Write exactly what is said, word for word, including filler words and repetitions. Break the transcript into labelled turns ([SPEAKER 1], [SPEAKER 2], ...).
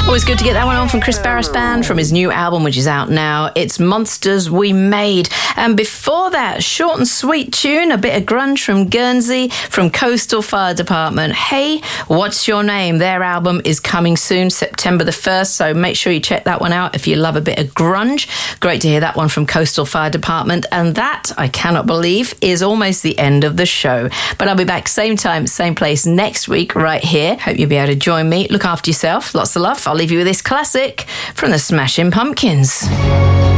[SPEAKER 1] Always good to get that one on from Chris Barris Band from his new album, which is out now. It's Monsters We Made. And before that, short and sweet tune, a bit of grunge from Guernsey, from Coastal Fire Department. Hey, What's Your Name? Their album is coming soon, September the first, so make sure you check that one out if you love a bit of grunge. Great to hear that one from Coastal Fire Department. And that, I cannot believe, is almost the end of the show. But I'll be back same time, same place next week right here. Hope you'll be able to join me. Look after yourself. Lots of love. I'll leave you with this classic from the Smashing Pumpkins.